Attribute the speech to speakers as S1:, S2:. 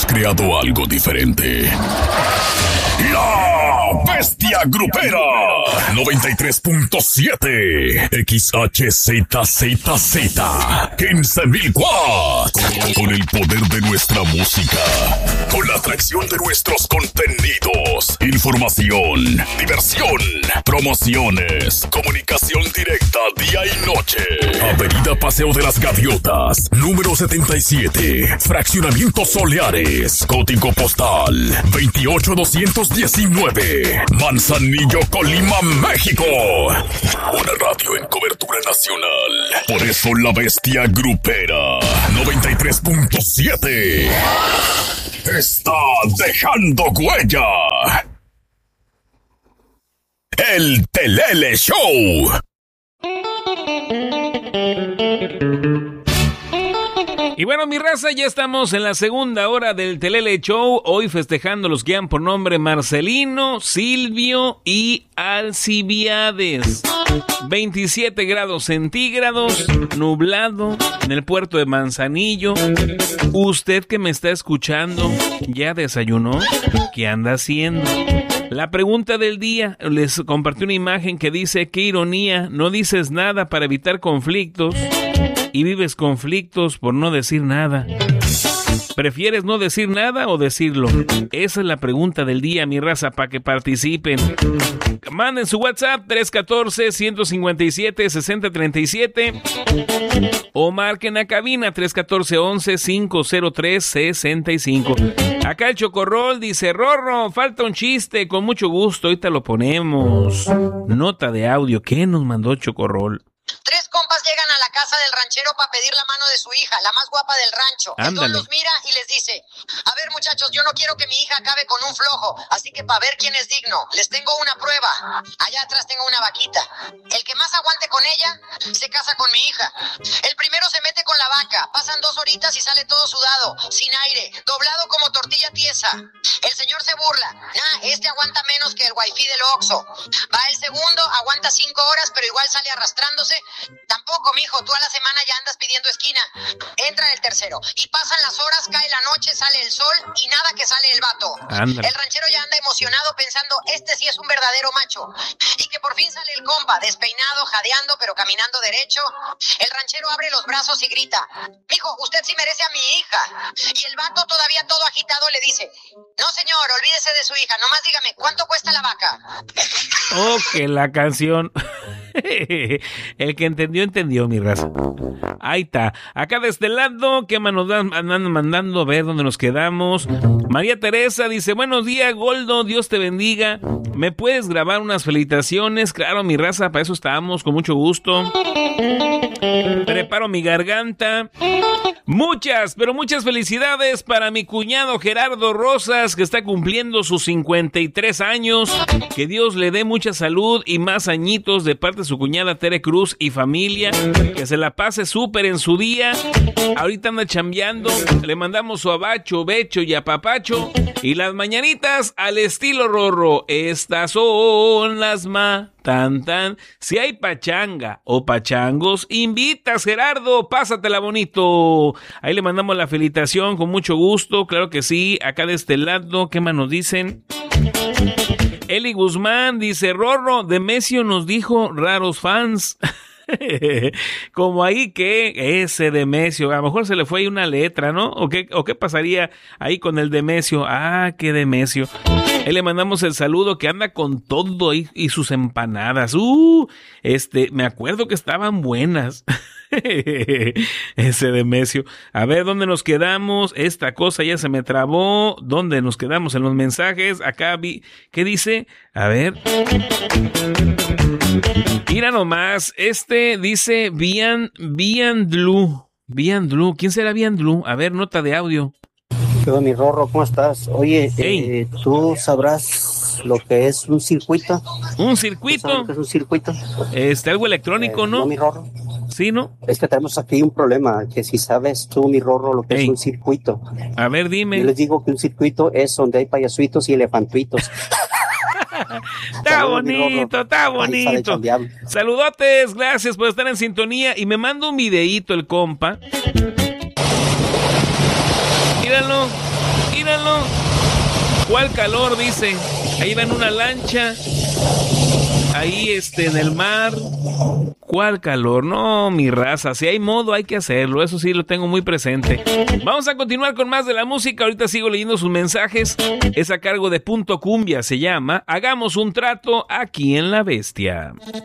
S1: hemos creado algo diferente. La Bestia Grupera 93.7 XHZZZ 15,000 watts. Con el poder de nuestra música, con la atracción de nuestros contenidos, información, diversión, promociones, comunicación directa día y noche. Avenida Paseo de las Gaviotas, número 77, Fraccionamiento Soleares, código postal 28219, Manzanillo, Colima, México. Una radio en cobertura nacional. Por eso la Bestia Grupera 93.7 está dejando huella. El Telele Show.
S2: Y bueno, mi raza, ya estamos en la segunda hora del Telele Show. Hoy festejando los que llevan por nombre Marcelino, Silvio y Alcibiades. 27 grados centígrados, nublado en el puerto de Manzanillo. Usted que me está escuchando, ¿ya desayunó? ¿Qué anda haciendo? La pregunta del día, les compartí una imagen que dice: qué ironía, no dices nada para evitar conflictos y vives conflictos por no decir nada. ¿Prefieres no decir nada o decirlo? Esa es la pregunta del día, mi raza, para que participen. Manden su WhatsApp 314-157-6037 o marquen a cabina 314-11-503-65. Acá el Chocorrol dice: Rorro, falta un chiste, con mucho gusto, ahorita lo ponemos. Nota de audio, ¿qué nos mandó Chocorrol?
S3: Tres compas llegan a la casa del ranchero para pedir la mano de su hija, la más guapa del rancho.
S2: Ándale.
S3: Entonces los mira y les dice: a ver, muchachos, yo no quiero que mi hija acabe con un flojo, así que para ver quién es digno, les tengo una prueba. Allá atrás tengo una vaquita. El que más aguante con ella, se casa con mi hija. El primero se mete con la vaca, pasan 2 horitas y sale todo sudado, sin aire, doblado como tortilla tiesa. El señor se burla: este aguanta menos que el wifi del Oxxo. Va el segundo, aguanta 5 horas, pero igual sale arrastrándose. Tampoco, mijo, tú a la semana ya andas pidiendo esquina. Entra el tercero y pasan las horas, cae la noche, sale el sol y nada que sale el vato.
S2: Ándale.
S3: El ranchero ya anda emocionado pensando: este sí es un verdadero macho. Y que por fin sale el compa, despeinado, jadeando, pero caminando derecho. El ranchero abre los brazos y grita: mijo, usted sí merece a mi hija. Y el vato, todavía todo agitado, le dice: no, señor, olvídese de su hija, nomás dígame, ¿cuánto cuesta la vaca?
S2: Oh, que la canción. El que entendió, entendió, mi raza. Ahí está. Acá de este lado, ¿qué nos andan mandando? A ver dónde nos quedamos. María Teresa dice: buenos días, Goldo, Dios te bendiga. ¿Me puedes grabar unas felicitaciones? Claro, mi raza, para eso estamos, con mucho gusto. Preparo mi garganta. Muchas, pero muchas felicidades para mi cuñado Gerardo Rosas, que está cumpliendo sus 53 años. Que Dios le dé mucha salud y más añitos de parte de su cuñada Tere Cruz y familia. Que se la pase súper en su día. Ahorita anda chambeando. Le mandamos su abacho, becho y apapacho. Y las mañanitas al estilo Rorro. Estas son las tan. Si hay pachanga o pachangos, invitas, Gerardo, pásatela bonito. Ahí le mandamos la felicitación con mucho gusto, claro que sí. Acá de este lado, ¿qué más nos dicen? Eli Guzmán dice: Rorro, Demesio nos dijo raros fans. Como ahí que ese Demesio, a lo mejor se le fue ahí una letra, ¿no? ¿O qué pasaría ahí con el Demesio? Qué Demesio. Ahí le mandamos el saludo, que anda con todo ahí y sus empanadas. Me acuerdo que estaban buenas. Ese Demesio. A ver, ¿dónde nos quedamos? Esta cosa ya se me trabó. ¿Dónde nos quedamos en los mensajes? Acá vi. ¿Qué dice? A ver. Mira nomás. Dice Biandlu. ¿Quién será Biandlu? A ver, nota de audio.
S4: Hola, mi Rorro, ¿cómo estás? Oye,
S2: hey.
S4: ¿Tú sabrás lo que es un circuito?
S2: ¿Un circuito?
S4: ¿Sabes lo que es un circuito?
S2: Algo electrónico, ¿no?
S4: No, mi Rorro.
S2: Sí, ¿no?
S4: Es que tenemos aquí un problema, que si sabes tú, mi Rorro, lo que es un circuito.
S2: A ver, dime.
S4: Yo les digo que un circuito es donde hay payasuitos y elefantuitos.
S2: Está bonito. Saludotes, gracias por estar en sintonía. Y me manda un videíto el compa. Míralo. míralo. ¿Cuál calor? Dice. Ahí va en una lancha. Ahí en el mar. ¿Cuál calor? No, mi raza, si hay modo hay que hacerlo, eso sí lo tengo muy presente. Vamos a continuar con más de la música, ahorita sigo leyendo sus mensajes. Es a cargo de Punto Cumbia, se llama Hagamos un trato aquí en La Bestia.